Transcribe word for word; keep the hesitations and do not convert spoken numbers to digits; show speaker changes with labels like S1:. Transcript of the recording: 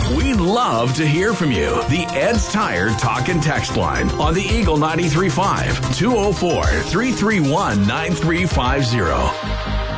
S1: We love to hear from you. The Ed's Tire Talk and Text line on the Eagle ninety-three point five, two oh four, three three one, nine three five zero.